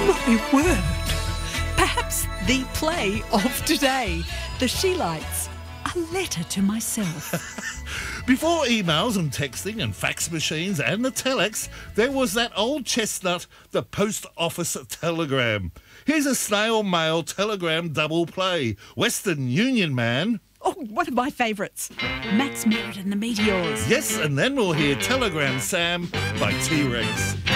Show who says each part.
Speaker 1: My word. Perhaps the play of today. The Sheelites. A letter to myself.
Speaker 2: Before emails and texting and fax machines and the telex, there was that old chestnut, the post office telegram. Here's a snail mail telegram double play. Western Union Man.
Speaker 1: Oh, one of my favourites. Max Merritt and the Meteors.
Speaker 2: Yes, and then we'll hear Telegram Sam by T-Rex.